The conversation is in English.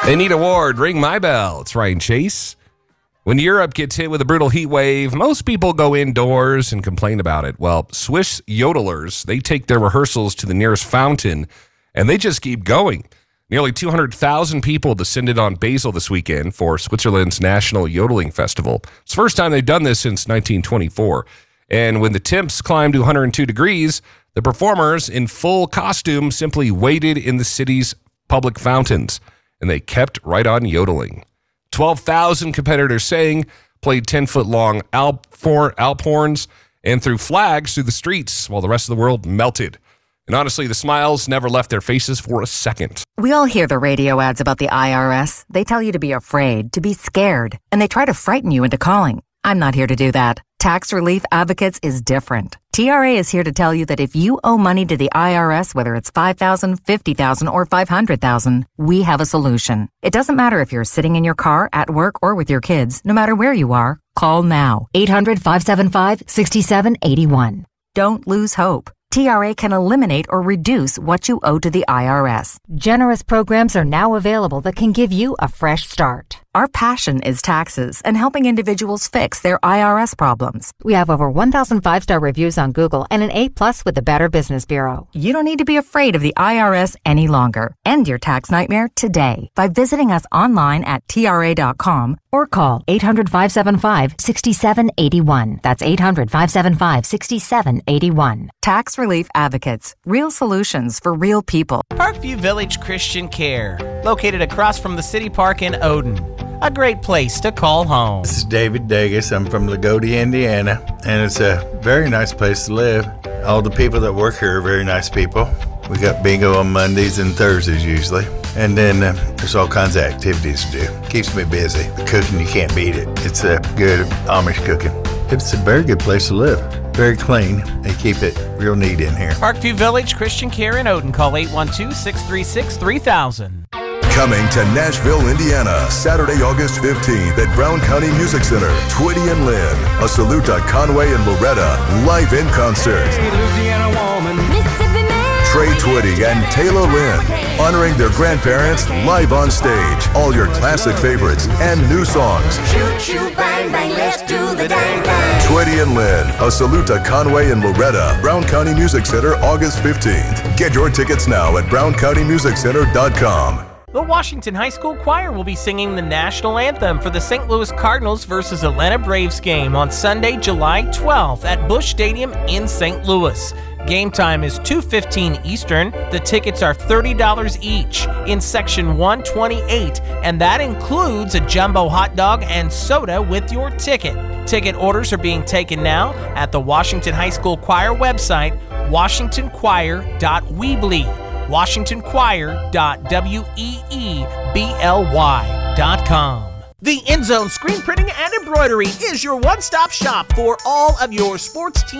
They need a ward. Ring my bell. It's Ryan Chase. When Europe gets hit with a brutal heat wave, most people go indoors and complain about it. Well, Swiss yodelers, they take their rehearsals to the nearest fountain, and they just keep going. Nearly 200,000 people descended on Basel this weekend for Switzerland's National Yodeling Festival. It's the first time they've done this since 1924. And when the temps climbed to 102 degrees, the performers in full costume simply waited in the city's public fountains, and they kept right on yodeling. 12,000 competitors sang, played 10-foot-long Alp horns, and threw flags through the streets while the rest of the world melted. And honestly, the smiles never left their faces for a second. We all hear the radio ads about the IRS. They tell you to be afraid, to be scared, and they try to frighten you into calling. I'm not here to do that. Tax Relief Advocates is different. TRA is here to tell you that if you owe money to the IRS, whether it's $5,000, $50,000, or $500,000, we have a solution. It doesn't matter if you're sitting in your car, at work, or with your kids. No matter where you are, call now. 800-575-6781. Don't lose hope. TRA can eliminate or reduce what you owe to the IRS. Generous programs are now available that can give you a fresh start. Our passion is taxes and helping individuals fix their IRS problems. We have over 1,000 5-star reviews on Google and an A+ with the Better Business Bureau. You don't need to be afraid of the IRS any longer. End your tax nightmare today by visiting us online at TRA.com or call 800-575-6781. That's 800-575-6781. Tax Relief Advocates. Real solutions for real people. Parkview Village Christian Care, located across from the City Park in Odin. A great place to call home. This is David Dagus. I'm from Lagodi, Indiana, and it's a very nice place to live. All the people that work here are very nice people. We got bingo on Mondays and Thursdays usually. And then there's all kinds of activities to do. Keeps me busy. The cooking, you can't beat it. It's a good Amish cooking. It's a very good place to live. Very clean. They keep it real neat in here. Parkview Village Christian Care in Odin. Call 812-636-3000. Coming to Nashville, Indiana, Saturday, August 15th at Brown County Music Center. Twitty and Lynn, a salute to Conway and Loretta, live in concert. Trey Twitty and Taylor Lynn, honoring their grandparents live on stage. All your classic favorites and new songs. Shoot, shoot, bang, bang, let's do the dang thing. Twitty and Lynn, a salute to Conway and Loretta, Brown County Music Center, August 15th. Get your tickets now at browncountymusiccenter.com. The Washington High School Choir will be singing the national anthem for the St. Louis Cardinals versus Atlanta Braves game on Sunday, July 12th at Busch Stadium in St. Louis. Game time is 2:15 Eastern. The tickets are $30 each in Section 128, and that includes a jumbo hot dog and soda with your ticket. Ticket orders are being taken now at the Washington High School Choir website, washingtonchoir.weebly. washingtonchoir.weebly.com. The End Zone Screen Printing and Embroidery is your one-stop shop for all of your sports team